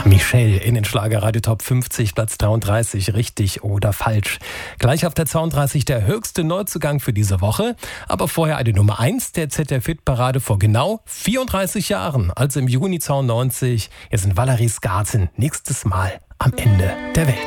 Michelle in den Schlagerradio Top 50, Platz 33, richtig oder falsch. Gleich auf der 32 der höchste Neuzugang für diese Woche. Aber vorher eine Nummer 1 der ZDF-Hit-Parade vor genau 34 Jahren, also im Juni 92. Hier sind Valerie Skarten, nächstes Mal am Ende der Welt.